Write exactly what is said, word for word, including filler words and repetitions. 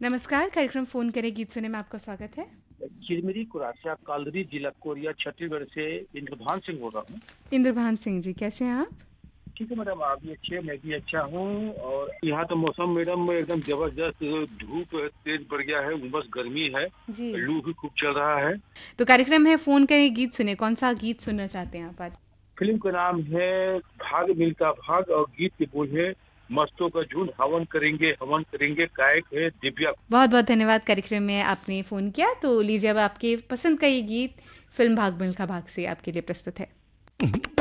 नमस्कार, कार्यक्रम फ़ोन करें गीत सुने में आपका स्वागत है। चिरमिरी कुरासिया कालरी जिला कोरिया छत्तीसगढ़ से इंद्रभान सिंह बोल रहा हूँ। इंद्रभान सिंह जी, कैसे हैं आप? ठीक है मैडम, आप भी अच्छे, मैं भी अच्छा हूँ। और यहाँ तो मौसम मैडम एकदम जबरदस्त, धूप तेज बढ़ गया है, उमस गर्मी है, जी। लू भी खूब चल रहा है। तो कार्यक्रम है फ़ोन करें गीत सुने, कौन-सा गीत सुनना चाहते हैं आप आज? फिल्म का नाम है भाग मिल्खा भाग और गीत के बोल है मस्तों का झुंड हवन करेंगे हवन करेंगे। गायक है दिव्या। बहुत-बहुत धन्यवाद कार्यक्रम में आपने फ़ोन किया, तो लीजिए अब आपके पसंद का ये गीत फ़िल्म भाग मिल्खा भाग से आपके लिए प्रस्तुत है।